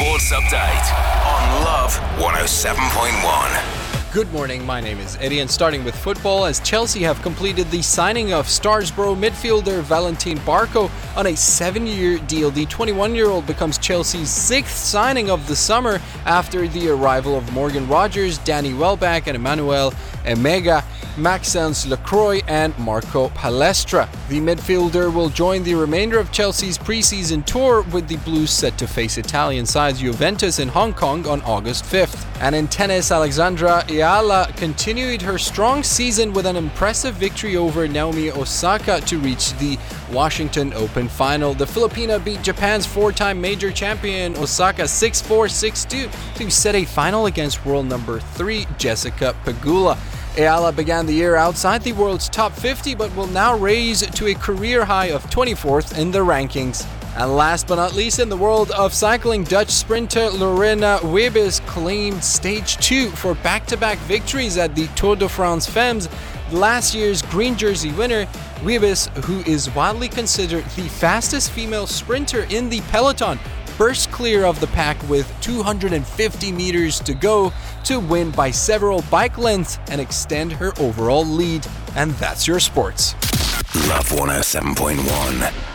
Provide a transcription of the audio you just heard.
Sports Update on Love 107.1. Good morning, my name is Eddie, and starting with football, as Chelsea have completed the signing of Starsborough midfielder Valentin Barco on a 7-year deal. The 21-year-old becomes Chelsea's 6th signing of the summer after the arrival of Morgan Rogers, Danny Welbeck and Emmanuel Emega, Maxence Lacroix and Marco Palestra. The midfielder will join the remainder of Chelsea's pre-season tour, with the Blues set to face Italian sides Juventus in Hong Kong on August 5th. And in tennis, Alexandra Ayala continued her strong season with an impressive victory over Naomi Osaka to reach the Washington Open final. The Filipina beat Japan's 4-time major champion Osaka 6-4, 6-2 to set a final against world number 3 Jessica Pegula. Ayala began the year outside the world's top 50, but will now raise to a career high of 24th in the rankings. And last but not least, in the world of cycling, Dutch sprinter Lorena Wiebes claimed stage 2 for back-to-back victories at the Tour de France Femmes. Last year's green jersey winner, Wiebes, who is widely considered the fastest female sprinter in the peloton, burst clear of the pack with 250 meters to go to win by several bike lengths and extend her overall lead. And that's your sports. Love 107.1.